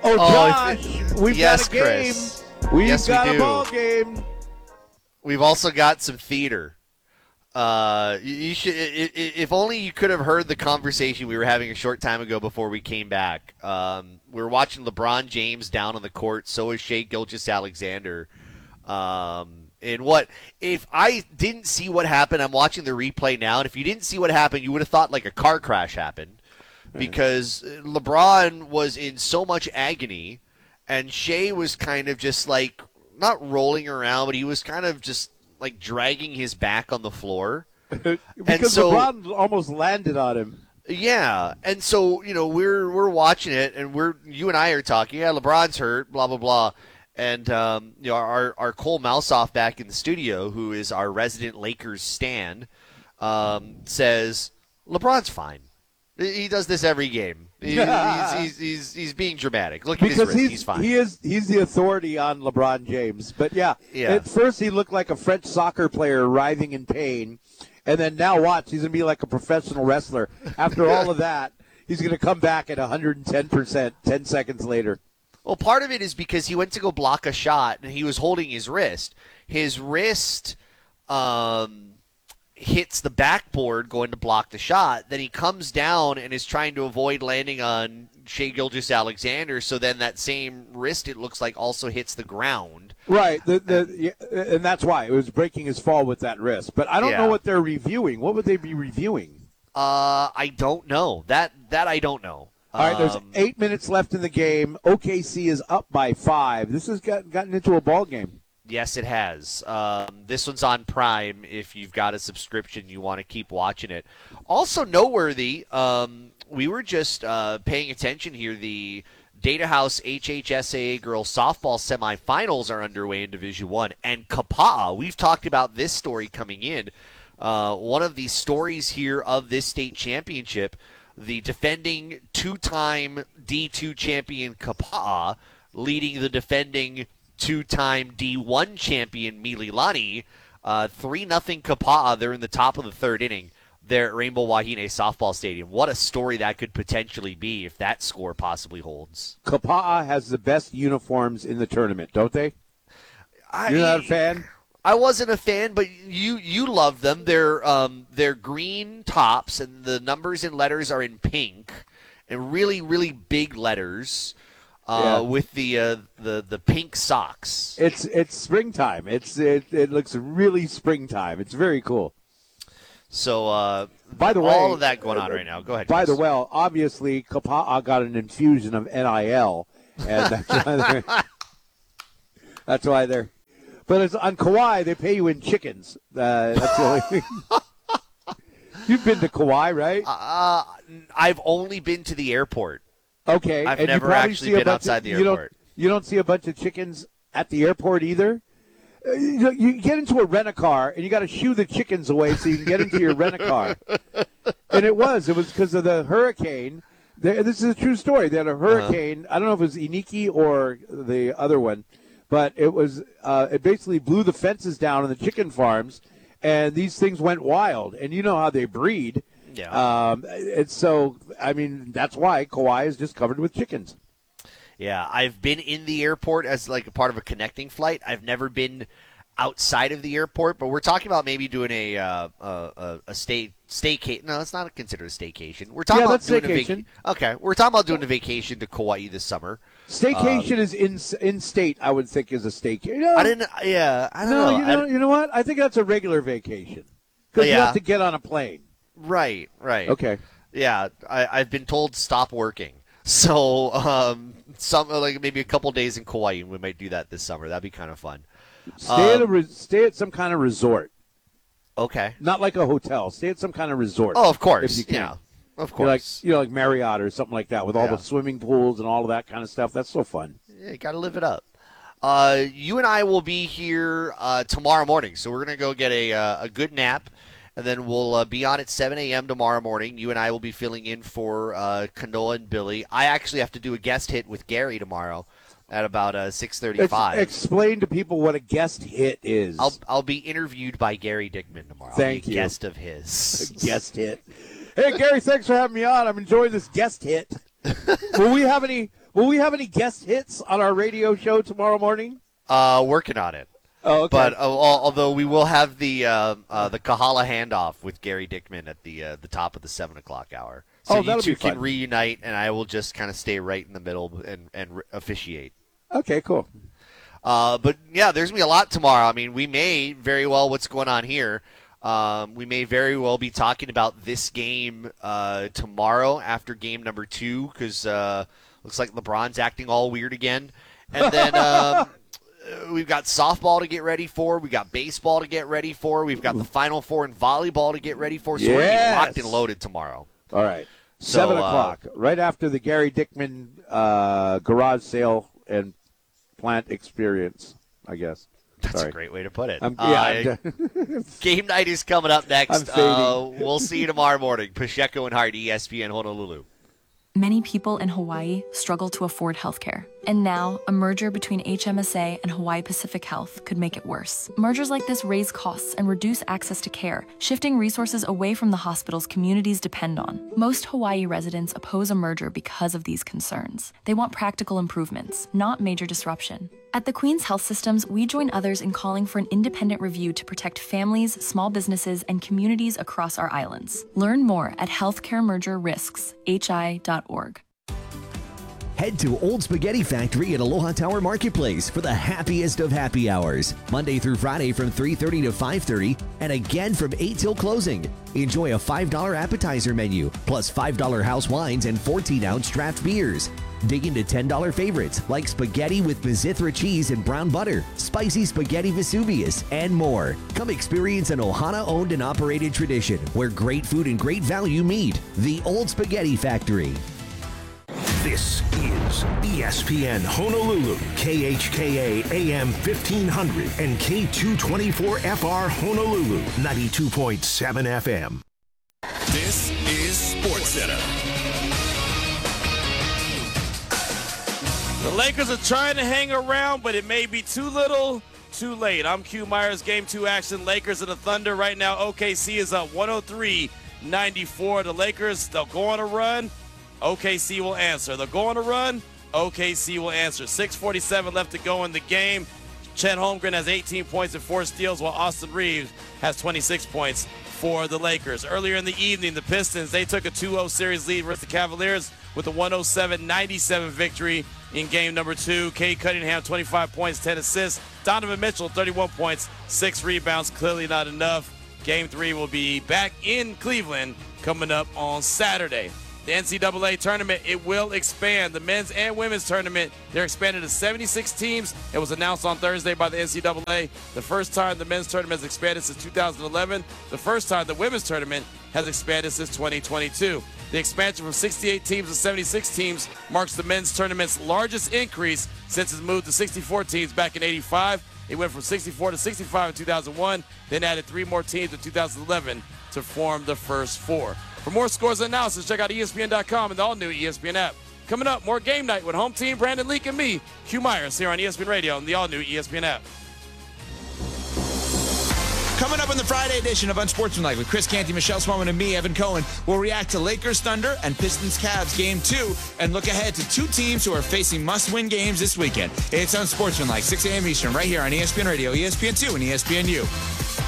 Oh, Josh, we've yes, got a game. Chris. We've Yes, got we a do. ball game. We've also got some theater. You should, if only you could have heard the conversation we were having a short time ago before we came back. We were watching LeBron James down on the court. So is Shai Gilgeous-Alexander. And what if I didn't see what happened? I'm watching the replay now, and if you didn't see what happened, you would have thought like a car crash happened because LeBron was in so much agony, and Shai was kind of just like not rolling around, but he was kind of just like dragging his back on the floor. Because LeBron almost landed on him. Yeah, and so we're watching it, and you and I are talking. Yeah, LeBron's hurt, blah blah blah, and our Cole Mouseoff back in the studio, who is our resident Lakers stan, says LeBron's fine. He does this every game. He's being dramatic. Look at his wrist. He's fine. He's the authority on LeBron James. But yeah. At first he looked like a French soccer player writhing in pain. And then now watch, he's going to be like a professional wrestler. After all of that, he's going to come back at 110% 10 seconds later. Well, part of it is because he went to go block a shot, and he was holding his wrist. His wrist hits the backboard going to block the shot. Then he comes down and is trying to avoid landing on Shai Gilgeous-Alexander, so then that same wrist, it looks like, also hits the ground. Right, and that's why. It was breaking his fall with that wrist. But I don't know what they're reviewing. What would they be reviewing? I don't know. That I don't know. All right, there's 8 minutes left in the game. OKC is up by 5. This has gotten into a ball game. Yes, it has. This one's on Prime. If you've got a subscription, you want to keep watching it. Also noteworthy, we were just paying attention here. The Data House HHSAA girls softball semifinals are underway in Division I. And Kapa'a, we've talked about this story coming in. One of the stories here of this state championship, the defending two-time D2 champion Kapa'a leading the defending two-time D1 champion Mililani, 3-0 Kapa'a. They're in the top of the third inning there at Rainbow Wahine Softball Stadium. What a story that could potentially be if that score possibly holds. Kapa'a has the best uniforms in the tournament, don't they? You're not a fan? I wasn't a fan, but you love them. They're green tops, and the numbers and letters are in pink, and really, really big letters. With the pink socks. It's springtime. It looks really springtime. It's very cool. So by the way, all of that going on right now. Go ahead. By the way, obviously Kapa'a got an infusion of NIL, and that's why they're. But it's on Kauai. They pay you in chickens. That's the only thing. You've been to Kauai, right? I've only been to the airport. Okay. I've never actually been outside the airport. You don't see a bunch of chickens at the airport either? You get into a rent-a-car, and you got to shoo the chickens away so you can get into your rent-a-car. And it was because of the hurricane. This is a true story. They had a hurricane. I don't know if it was Iniki or the other one, but it was. It basically blew the fences down on the chicken farms, and these things went wild. And you know how they breed. Yeah. And so, I mean, that's why Kauai is just covered with chickens. Yeah, I've been in the airport as like a part of a connecting flight. I've never been outside of the airport, but we're talking about maybe doing a staycation. No, it's not considered a staycation. We're talking about doing staycation. We're talking about doing a vacation to Kauai this summer. Staycation is in state. I would think is a staycation. I don't know. You know what? I think that's a regular vacation because you have to get on a plane. Right. Okay. Yeah, I've been told to stop working. So, maybe a couple days in Kauai, we might do that this summer. That'd be kind of fun. Stay at some kind of resort. Okay. Not like a hotel. Stay at some kind of resort. Oh, of course. If you can. Yeah, of course. Like Marriott or something like that with all the swimming pools and all of that kind of stuff. That's so fun. Yeah, you got to live it up. You and I will be here tomorrow morning, so we're going to go get a good nap. And then we'll be on at 7 a.m. tomorrow morning. You and I will be filling in for Kanoa and Billy. I actually have to do a guest hit with Gary tomorrow at about 6:35. Explain to people what a guest hit is. I'll be interviewed by Gary Dickman tomorrow. Thank you. Guest of his. Guest hit. Hey, Gary, thanks for having me on. I'm enjoying this guest hit. Will we have any guest hits on our radio show tomorrow morning? Working on it. Oh, okay. But although we will have the Kahala handoff with Gary Dickman at the top of the 7 o'clock hour, so you two can reunite, and I will just kind of stay right in the middle and officiate. Okay, cool. But yeah, there's gonna be a lot tomorrow. I mean, we may very well what's going on here. We may very well be talking about this game tomorrow after game number 2 because looks like LeBron's acting all weird again, and then. We've got softball to get ready for. We've got baseball to get ready for. We've got the Final Four in volleyball to get ready for. So we're going to be locked and loaded tomorrow. All right. 7 o'clock, right after the Gary Dickman garage sale and plant experience, I guess. That's a great way to put it. Game night is coming up next. We'll see you tomorrow morning. Pacheco and Hart, ESPN Honolulu. Many people in Hawaii struggle to afford healthcare. And now, a merger between HMSA and Hawaii Pacific Health could make it worse. Mergers like this raise costs and reduce access to care, shifting resources away from the hospitals communities depend on. Most Hawaii residents oppose a merger because of these concerns. They want practical improvements, not major disruption. At the Queen's Health Systems, we join others in calling for an independent review to protect families, small businesses, and communities across our islands. Learn more at healthcaremergerrisks.hi.org. Head to Old Spaghetti Factory at Aloha Tower Marketplace for the happiest of happy hours. Monday through Friday from 3:30 to 5:30 and again from 8 till closing. Enjoy a $5 appetizer menu plus $5 house wines and 14-ounce draft beers. Dig into $10 favorites like spaghetti with Mizithra cheese and brown butter, spicy spaghetti Vesuvius, and more. Come experience an Ohana-owned and operated tradition where great food and great value meet. The Old Spaghetti Factory. This is ESPN Honolulu, KHKA AM 1500 and K224FR Honolulu, 92.7 FM. This is SportsCenter. The Lakers are trying to hang around, but it may be too little, too late. I'm Q Myers, Game 2 action. Lakers and the Thunder right now. OKC is up 103-94. The Lakers, they'll go on a run. OKC will answer. They'll go on a run. OKC will answer. 6:47 left to go in the game. Chet Holmgren has 18 points and 4 steals, while Austin Reeves has 26 points for the Lakers. Earlier in the evening, the Pistons, they took a 2-0 series lead versus the Cavaliers with a 107-97 victory in game number 2. Cade Cunningham, 25 points, 10 assists. Donovan Mitchell, 31 points, 6 rebounds. Clearly not enough. Game 3 will be back in Cleveland coming up on Saturday. The NCAA tournament, it will expand. The men's and women's tournament, they're expanded to 76 teams. It was announced on Thursday by the NCAA. The first time the men's tournament has expanded since 2011. The first time the women's tournament has expanded since 2022. The expansion from 68 teams to 76 teams marks the men's tournament's largest increase since it moved to 64 teams back in '85. It went from 64 to 65 in 2001, then added 3 more teams in 2011 to form the first 4. For more scores and analysis, check out ESPN.com and the all-new ESPN app. Coming up, more game night with home team Brandon Leak and me, Q Myers, here on ESPN Radio and the all-new ESPN app. Coming up in the Friday edition of Unsportsmanlike with Chris Canty, Michelle Swarman, and me, Evan Cohen, we'll react to Lakers Thunder and Pistons Cavs Game 2 and look ahead to 2 teams who are facing must-win games this weekend. It's Unsportsmanlike, 6 a.m. Eastern, right here on ESPN Radio, ESPN2, and ESPNU.